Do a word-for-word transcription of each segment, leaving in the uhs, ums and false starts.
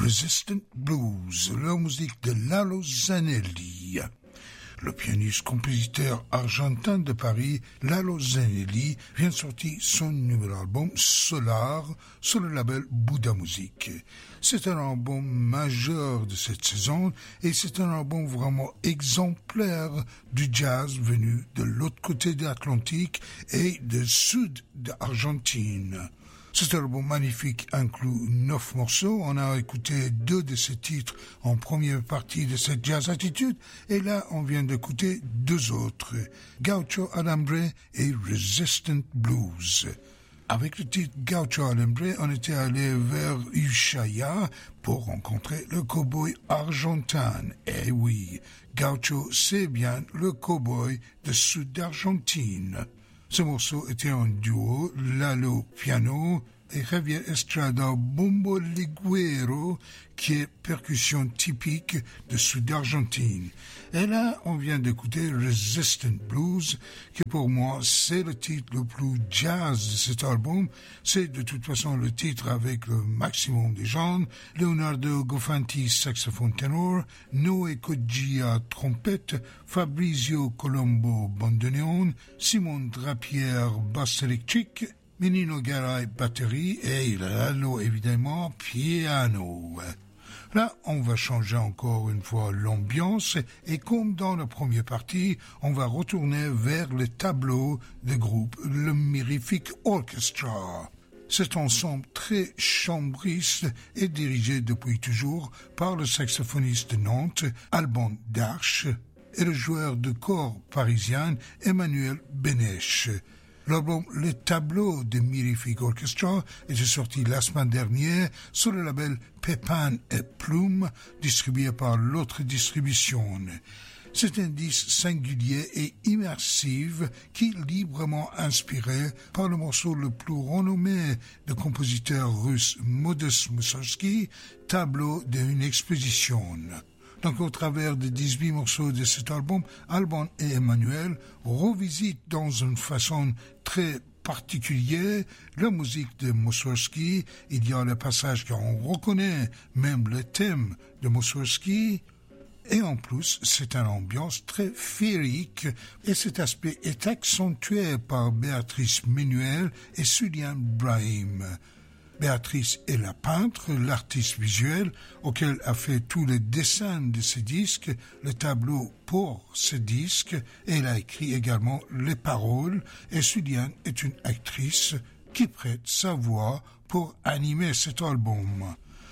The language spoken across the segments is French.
Resistant Blues, la musique de Lalo Zanelli. Le pianiste-compositeur argentin de Paris, Lalo Zanelli, vient de sortir son nouvel album Solar sur le label Buddha Music. C'est un album majeur de cette saison et c'est un album vraiment exemplaire du jazz venu de l'autre côté de l'Atlantique et du sud de l'Argentine. Cet album magnifique inclut neuf morceaux. On a écouté deux de ces titres en première partie de cette Jazz Attitude. Et là, on vient d'écouter deux autres, Gaucho Alambre et Resistant Blues. Avec le titre Gaucho Alambre, on était allé vers Ushuaia pour rencontrer le cow-boy argentin. Eh oui, Gaucho, c'est bien le cow-boy de sud d'Argentine. Ce morceau était un duo, Lalo piano et Javier Estrada bombo liguero, qui est percussion typique de sud d'Argentine. Et là, on vient d'écouter Resistant Blues, qui pour moi, c'est le titre le plus jazz de cet album. C'est de toute façon le titre avec le maximum de genres. Leonardo Gofanti, saxophone ténor, Noé Coggia, trompette, Fabrizio Colombo, bandoneon, Simon Drapier, basse électrique, Menino Garay, batterie, et Lalo, évidemment, piano. Là, on va changer encore une fois l'ambiance et comme dans la première partie, on va retourner vers le tableau de groupe, le Mirific Orchestra. Cet ensemble très chambriste est dirigé depuis toujours par le saxophoniste de Nantes, Alban Darche, et le joueur de corps parisien, Emmanuel Benech. L'album Le Tableau de Mirific Orchestra était sorti la semaine dernière sur le label Pépin et Plume, distribué par l'autre distribution. C'est un disque singulier et immersif qui est librement inspiré par le morceau le plus renommé du compositeur russe Modest Mussorgsky, Tableau d'une exposition. Donc, au travers des dix-huit morceaux de cet album, Alban et Emmanuel revisitent dans une façon très particulière la musique de Mussorgsky. Il y a le passage qu'on reconnaît, même le thème de Mussorgsky. Et en plus, c'est une ambiance très féerique et cet aspect est accentué par Béatrice Menuel et Sulian Brahim. Béatrice est la peintre, l'artiste visuel, auquel a fait tous les dessins de ce disque, le tableau pour ce disque, et elle a écrit également les paroles, et Sulian est une actrice qui prête sa voix pour animer cet album.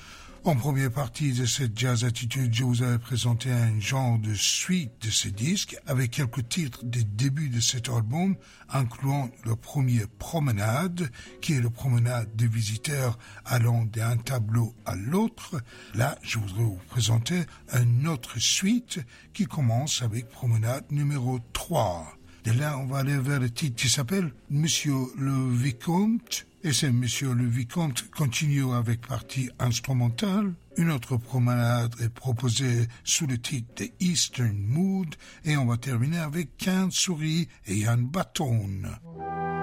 En première partie de cette Jazz Attitude, je vous avais présenté un genre de suite de ce disque avec quelques titres des débuts de cet album, incluant le premier Promenade, qui est le promenade des visiteurs allant d'un tableau à l'autre. Là, je voudrais vous présenter une autre suite qui commence avec Promenade numéro trois. De là, on va aller vers le titre qui s'appelle Monsieur le Vicomte. Et c'est Monsieur le Vicomte continue avec partie instrumentale. Une autre promenade est proposée sous le titre de Eastern Mood. Et on va terminer avec quinze souris et un bâton.